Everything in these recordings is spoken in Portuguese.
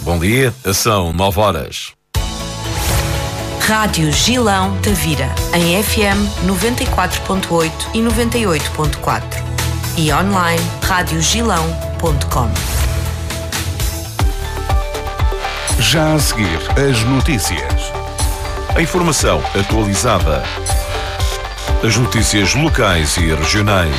Bom dia, são 9 horas. Rádio Gilão Tavira, em FM 94.8 e 98.4 e online radiogilão.com. Já a seguir, as notícias. A informação atualizada. As notícias locais e regionais.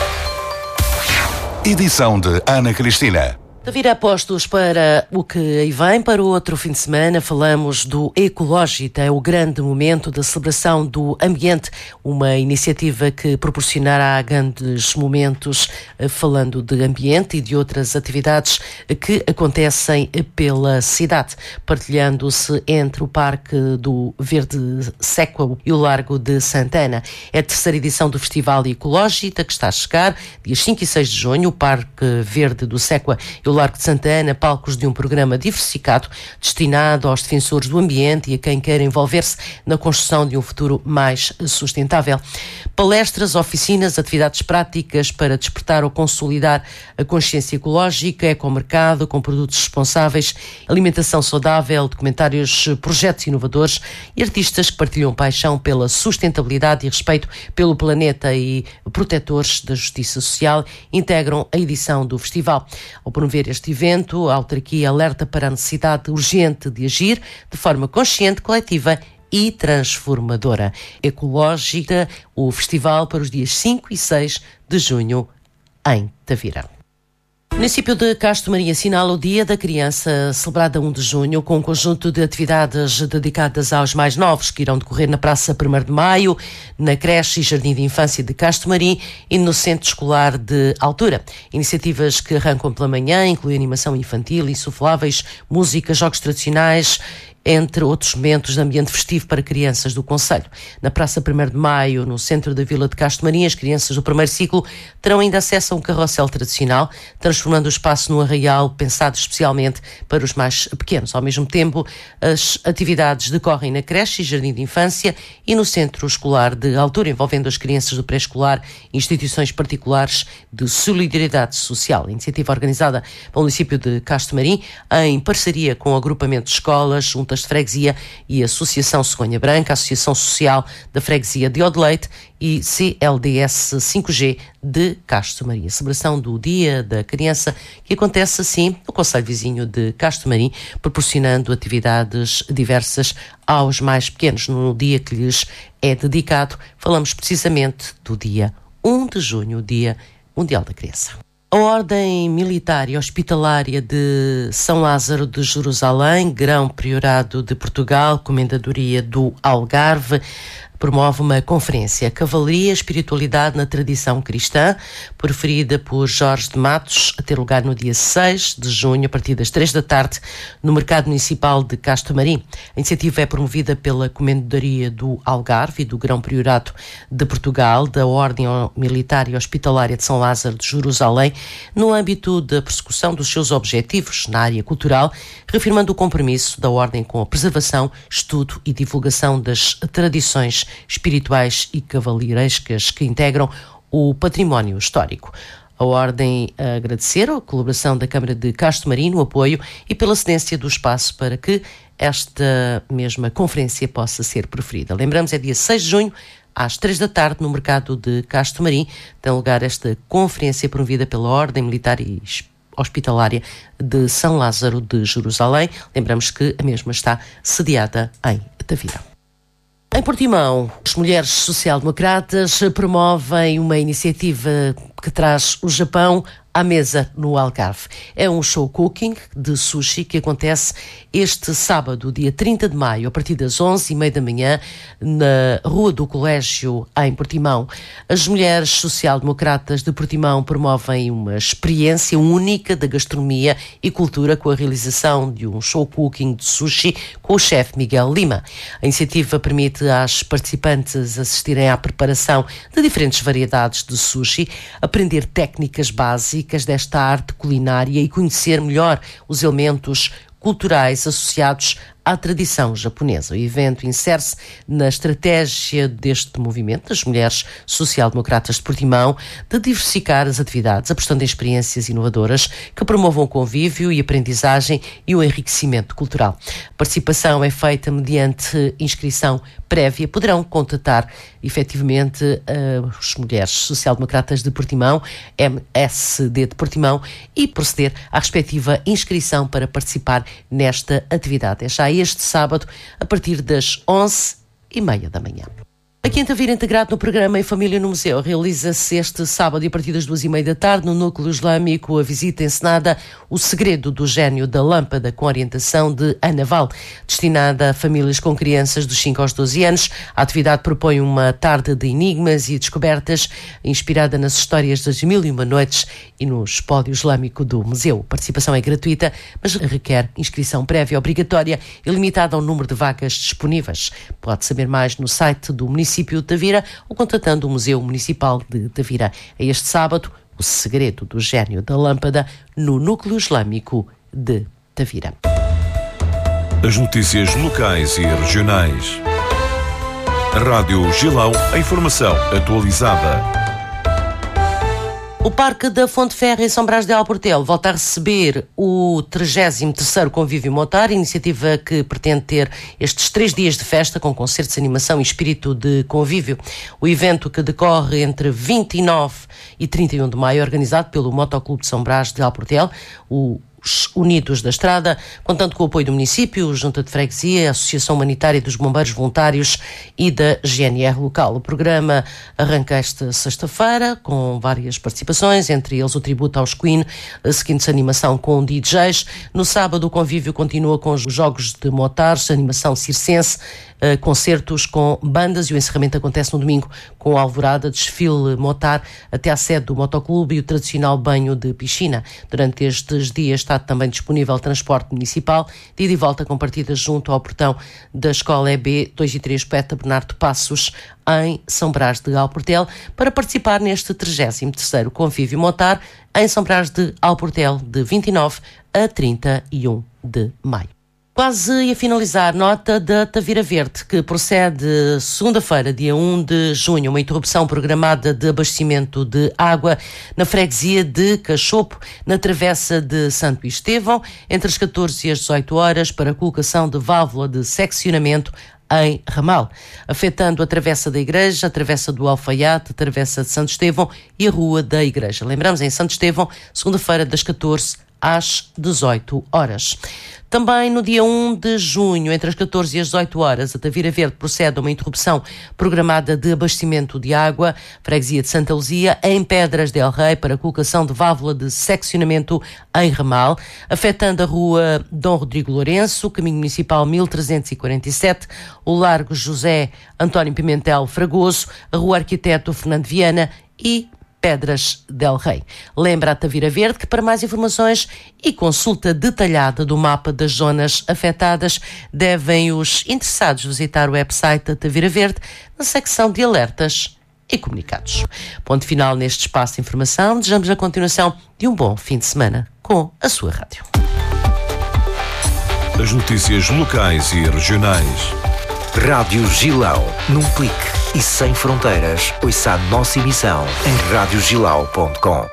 Edição de Ana Cristina. Tavira apostos para o que aí vem, para o outro fim de semana. Falamos do Ecológita, é o grande momento da celebração do ambiente, uma iniciativa que proporcionará grandes momentos falando de ambiente e de outras atividades que acontecem pela cidade, partilhando-se entre o Parque do Verde Séquao e o Largo de Santana. É a terceira edição do Festival Ecológita que está a chegar, dias 5 e 6 de junho, o Parque Verde do Séquao e o Largo de Santana, palcos de um programa diversificado destinado aos defensores do ambiente e a quem quer envolver-se na construção de um futuro mais sustentável. Palestras, oficinas, atividades práticas para despertar ou consolidar a consciência ecológica, ecomercado com produtos responsáveis, alimentação saudável, documentários, projetos inovadores e artistas que partilham paixão pela sustentabilidade e respeito pelo planeta e protetores da justiça social integram a edição do festival. Ao promover este evento, a autarquia alerta para a necessidade urgente de agir de forma consciente, coletiva e transformadora. Ecológica, o festival para os dias 5 e 6 de junho em Tavira. O município de Castro Maria assinala o Dia da Criança, celebrado a 1 de junho, com um conjunto de atividades dedicadas aos mais novos, que irão decorrer na Praça 1º de Maio, na creche e jardim de infância de Castro Marim e no centro escolar de Altura. Iniciativas que arrancam pela manhã incluem animação infantil, insufláveis, música, jogos tradicionais, entre outros momentos de ambiente festivo para crianças do concelho. Na Praça 1º de Maio, no centro da Vila de Castro Marim, as crianças do primeiro ciclo terão ainda acesso a um carrossel tradicional, transformando o espaço num arraial pensado especialmente para os mais pequenos. Ao mesmo tempo, as atividades decorrem na creche e jardim de infância e no centro escolar de Altura, envolvendo as crianças do pré-escolar e instituições particulares de solidariedade social. A iniciativa organizada pelo município de Castro Marim, em parceria com o agrupamento de escolas, juntas de freguesia e a Associação Cegonha Branca, a Associação Social da Freguesia de Odeleite e CLDS 5G de Castro Marim. A celebração do Dia da Criança que acontece assim no concelho vizinho de Castro Marim, proporcionando atividades diversas aos mais pequenos. No dia que lhes é dedicado, falamos precisamente do dia 1 de junho, o Dia Mundial da Criança. A Ordem Militar e Hospitalária de São Lázaro de Jerusalém, Grão-Priorado de Portugal, Comendadoria do Algarve, promove uma conferência Cavalaria, Espiritualidade na Tradição Cristã, proferida por Jorge de Matos, a ter lugar no dia 6 de junho, a partir das 3 da tarde, no Mercado Municipal de Castro Marim. A iniciativa é promovida pela Comendadoria do Algarve e do Grão-Priorado de Portugal, da Ordem Militar e Hospitalária de São Lázaro de Jerusalém, no âmbito da persecução dos seus objetivos na área cultural, reafirmando o compromisso da Ordem com a preservação, estudo e divulgação das tradições espirituais e cavalheirescas que integram o património histórico. A Ordem a agradecer a colaboração da Câmara de Castro Marim no apoio e pela cedência do espaço para que esta mesma conferência possa ser proferida. Lembramos, é dia 6 de junho, às 3 da tarde, no Mercado de Castro Marim, tem lugar esta conferência promovida pela Ordem Militar e Hospitalária de São Lázaro de Jerusalém. Lembramos que a mesma está sediada em Tavira. Em Portimão, as mulheres social-democratas promovem uma iniciativa que traz o Japão à mesa no Algarve. É um show cooking de sushi que acontece este sábado, dia 30 de maio, a partir das 11h30 da manhã, na Rua do Colégio, em Portimão. As mulheres social-democratas de Portimão promovem uma experiência única da gastronomia e cultura com a realização de um show cooking de sushi com o chefe Miguel Lima. A iniciativa permite às participantes assistirem à preparação de diferentes variedades de sushi, aprender técnicas básicas desta arte culinária e conhecer melhor os elementos culturais associados à tradição japonesa. O evento insere-se na estratégia deste movimento das mulheres social-democratas de Portimão de diversificar as atividades, apostando em experiências inovadoras que promovam o convívio e aprendizagem e o enriquecimento cultural. A participação é feita mediante inscrição prévia. Poderão contatar efetivamente as mulheres social-democratas de Portimão, MSD de Portimão, e proceder à respectiva inscrição para participar nesta atividade. É já este sábado, a partir das 11h30 da manhã. Aqui em Tavira, integrado no programa Em Família no Museu, realiza-se este sábado e a partir das 2h30 da tarde no Núcleo Islâmico a visita encenada O Segredo do Gênio da Lâmpada, com orientação de Ana Val, destinada a famílias com crianças dos 5 aos 12 anos. A atividade propõe uma tarde de enigmas e descobertas, inspirada nas histórias das 1001 Noites e no espólio islâmico do museu. A participação é gratuita, mas requer inscrição prévia obrigatória e limitada ao número de vagas disponíveis. Pode saber mais no site do município de Tavira ou contatando o Museu Municipal de Tavira. É este sábado, O Segredo do Gênio da Lâmpada, no Núcleo Islâmico de Tavira. As notícias locais e regionais. Rádio Gilão, a informação atualizada. O Parque da Fonte Ferra em São Brás de Alportel volta a receber o 33º Convívio Motar, iniciativa que pretende ter estes 3 dias de festa com concertos, animação e espírito de convívio. O evento, que decorre entre 29 e 31 de maio, é organizado pelo Motoclube de São Brás de Alportel, os Unidos da Estrada, contando com o apoio do município, Junta de Freguesia, a Associação Humanitária dos Bombeiros Voluntários e da GNR local. O programa arranca esta sexta-feira com várias participações, entre eles o tributo aos Queen, seguinte-se animação com DJs. No sábado o convívio continua com os jogos de motares, animação circense, concertos com bandas, e o encerramento acontece no domingo com a alvorada, desfile motar até à sede do Motoclube e o tradicional banho de piscina. Durante estes dias está também disponível transporte municipal de ida e volta com partidas junto ao portão da Escola EB 2 e 3 Poeta Bernardo Passos, em São Brás de Alportel, para participar neste 33º Convívio Motar em São Brás de Alportel, de 29 a 31 de maio. Quase a finalizar, nota da Tavira Verde, que procede segunda-feira, dia 1 de junho, uma interrupção programada de abastecimento de água na freguesia de Cachopo, na travessa de Santo Estevão, entre as 14 e as 18 horas, para a colocação de válvula de seccionamento em ramal, afetando a travessa da Igreja, a travessa do Alfaiate, a travessa de Santo Estevão e a Rua da Igreja. Lembramos, em Santo Estevão, segunda-feira, das 14 às 18 horas. Também no dia 1 de junho, entre as 14 e as 18 horas, a Tavira Verde procede a uma interrupção programada de abastecimento de água, freguesia de Santa Luzia, em Pedras del Rei, para a colocação de válvula de seccionamento em ramal, afetando a Rua Dom Rodrigo Lourenço, Caminho Municipal 1347, o Largo José António Pimentel Fragoso, a Rua Arquiteto Fernando Viana e Pedras del Rei. Lembra a Tavira Verde que, para mais informações e consulta detalhada do mapa das zonas afetadas, devem os interessados visitar o website da Tavira Verde na secção de alertas e comunicados. Ponto final neste espaço de informação. Desejamos a continuação de um bom fim de semana com a sua rádio. As notícias locais e regionais. Rádio Gilão, num clique e sem fronteiras. Ouça a nossa emissão em radiogilau.com.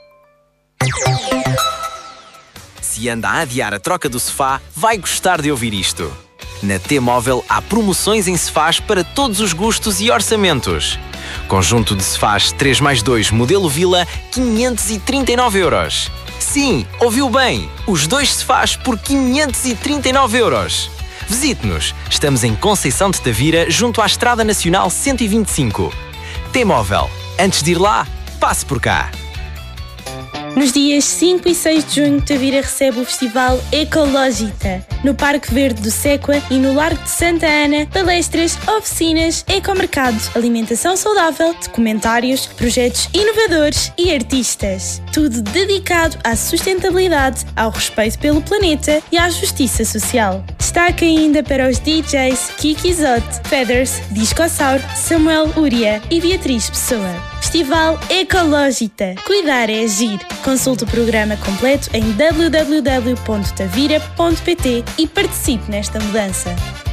Se anda a adiar a troca do sofá, vai gostar de ouvir isto. Na T-Móvel há promoções em sofás para todos os gostos e orçamentos. Conjunto de sofás 3+2 modelo Vila, 539 €. Sim, ouviu bem! Os 2 sofás por 539 €. Visite-nos. Estamos em Conceição de Tavira, junto à Estrada Nacional 125. T-Móvel. Antes de ir lá, passe por cá. Nos dias 5 e 6 de junho, Tavira recebe o Festival Ecológita. No Parque Verde do Séqua e no Largo de Santa Ana, palestras, oficinas, ecomercado, alimentação saudável, documentários, projetos inovadores e artistas. Tudo dedicado à sustentabilidade, ao respeito pelo planeta e à justiça social. Destaque ainda para os DJs Kiki Zott, Feathers, Discossauro, Samuel Uria e Beatriz Pessoa. Festival Ecológita. Cuidar é agir. Consulte o programa completo em www.tavira.pt e participe nesta mudança.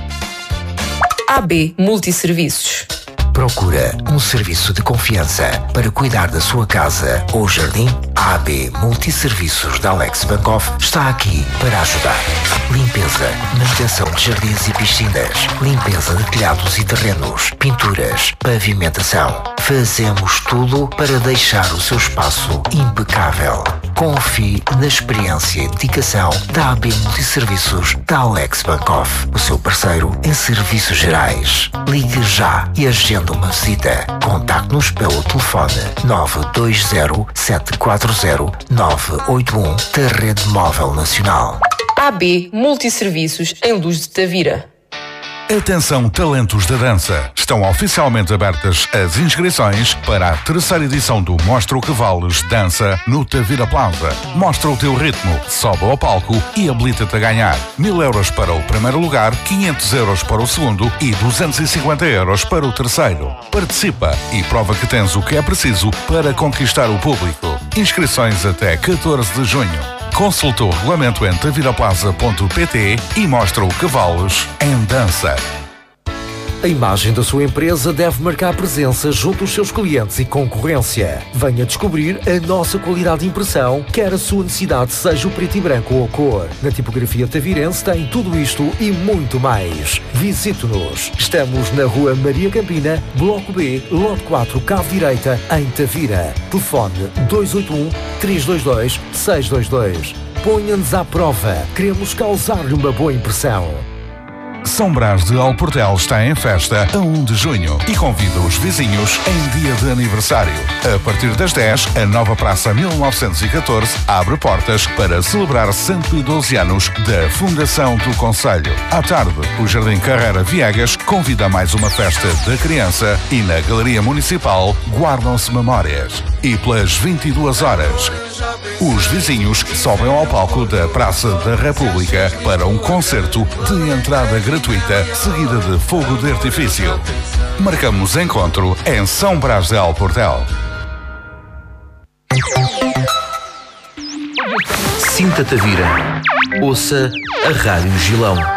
AB Multisserviços. Procura um serviço de confiança para cuidar da sua casa ou jardim? A AB Multisserviços da Alex Bankoff está aqui para ajudar. Limpeza, manutenção de jardins e piscinas, limpeza de telhados e terrenos, pinturas, pavimentação. Fazemos tudo para deixar o seu espaço impecável. Confie na experiência e dedicação da AB Multisserviços da Alex Bankoff, o seu parceiro em serviços gerais. Ligue já e agende uma visita. Contacte-nos pelo telefone 920-740-981 da Rede Móvel Nacional. AB Multisserviços em Luz de Tavira. Atenção, talentos da dança! Estão oficialmente abertas as inscrições para a terceira edição do Mostra o que Vales Dança no Tavira Plaza. Mostra o teu ritmo, sobe ao palco e habilita-te a ganhar 1.000 euros para o primeiro lugar, 500 euros para o segundo e 250 euros para o terceiro. Participa e prova que tens o que é preciso para conquistar o público. Inscrições até 14 de junho. Consulta o regulamento em taviraplaza.pt e mostra o que vales em dança. A imagem da sua empresa deve marcar presença junto aos seus clientes e concorrência. Venha descobrir a nossa qualidade de impressão, quer a sua necessidade seja o preto e branco ou a cor. Na tipografia tavirense tem tudo isto e muito mais. Visite-nos. Estamos na Rua Maria Campina, Bloco B, Lote 4, Cave Direita, em Tavira. Telefone 281-322-622. Ponha-nos à prova. Queremos causar-lhe uma boa impressão. São Brás de Alportel está em festa a 1 de junho e convida os vizinhos em dia de aniversário. A partir das 10, a nova Praça 1914 abre portas para celebrar 112 anos da fundação do concelho. À tarde, o Jardim Carreira Viegas convida a mais uma festa da criança e na Galeria Municipal guardam-se memórias. E pelas 22 horas, os vizinhos sobem ao palco da Praça da República para um concerto de entrada gratuita, seguida de fogo de artifício. Marcamos encontro em São Brás de Alportel. Sinta Tavira. Ouça a Rádio Gilão.